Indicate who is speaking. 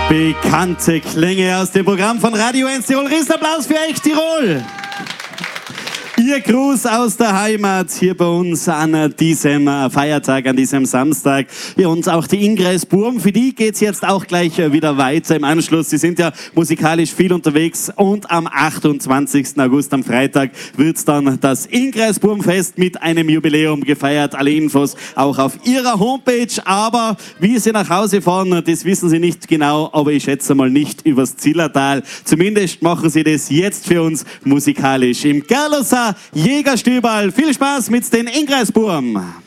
Speaker 1: Bekannte Klänge aus dem Programm von Radio 1 Tirol. Riesenapplaus für Echt Tirol! Ihr Gruß aus der Heimat hier bei uns an diesem Feiertag, an diesem Samstag. Ja, und auch die Ingress Burm, für die geht's jetzt auch gleich wieder weiter im Anschluss. Sie sind ja musikalisch viel unterwegs und am 28. August, am Freitag, wird's dann das Ingress Burm Fest mit einem Jubiläum gefeiert. Alle Infos auch auf ihrer Homepage. Aber wie sie nach Hause fahren, das wissen sie nicht genau, aber ich schätze mal nicht übers Zillertal. Zumindest machen sie das jetzt für uns musikalisch im Gerloser Jägerstüberl. Viel Spaß mit den Ingress Burm.